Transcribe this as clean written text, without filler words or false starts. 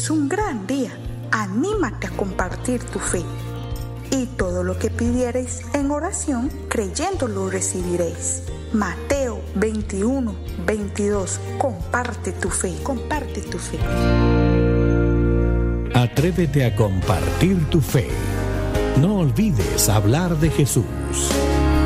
es un gran día. Anímate a compartir tu fe. Y todo lo que pidiereis en oración, creyendo lo recibiréis. Mateo 21:22. Comparte tu fe. Comparte tu fe. Atrévete a compartir tu fe. No olvides hablar de Jesús.